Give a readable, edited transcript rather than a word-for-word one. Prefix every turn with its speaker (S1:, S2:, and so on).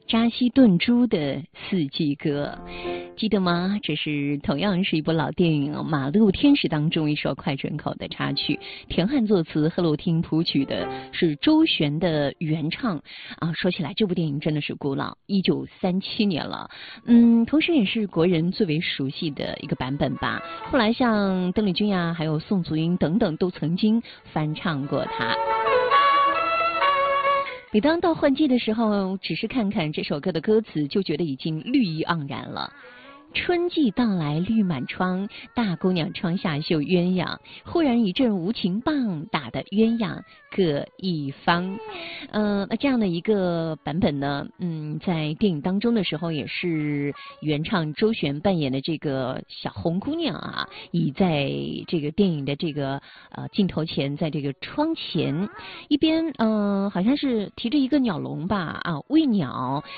S1: 扎西顿珠的四季歌，记得吗？这是同样是一部老电影《马路天使》当中一首快准口的插曲，田汉作词，贺露汀谱曲的，是周璇的原唱啊。说起来，这部电影真的是古老，1937年了，同时也是国人最为熟悉的一个版本吧。后来像邓丽君呀，还有宋祖英等等，都曾经翻唱过它。每当到换季的时候，只是看看这首歌的歌词，就觉得已经绿意盎然了。春季到来绿满窗，大姑娘窗下绣鸳鸯。忽然一阵无情棒，打得鸳鸯各一方。那这样的一个版本呢，在电影当中的时候也是原唱周璇扮演的这个小红姑娘啊，倚在这个电影的这个镜头前，在这个窗前，一边好像是提着一个鸟笼吧啊，喂鸟，